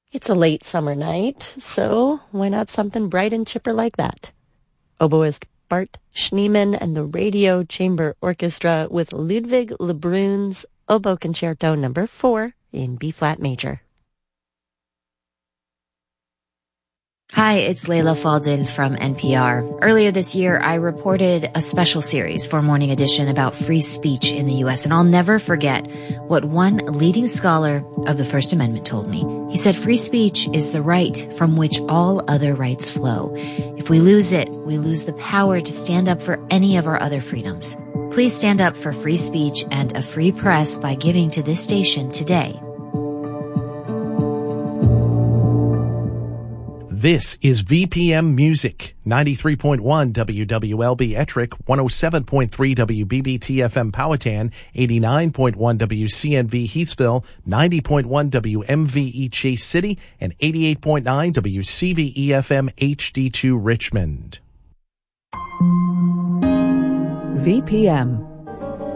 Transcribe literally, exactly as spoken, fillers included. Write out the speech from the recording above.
It's a late summer night, so why not something bright and chipper like that? Oboist Bart Schneemann and the Radio Chamber Orchestra with Ludwig Lebrun's Oboe Concerto number four in B-flat major. Hi, it's Leila Fadel from N P R. Earlier this year, I reported a special series for Morning Edition about free speech in the U S, and I'll never forget what one leading scholar of the First Amendment told me. He said free speech is the right from which all other rights flow. If we lose it, we lose the power to stand up for any of our other freedoms. Please stand up for free speech and a free press by giving to this station today. This is V P M Music, ninety-three point one W W L B Ettrick, one oh seven point three W B B T F M Powhatan, eighty-nine point one W C N V Heathsville, ninety point one W M V E Chase City, and eighty-eight point nine W C V E F M H D two Richmond. V P M.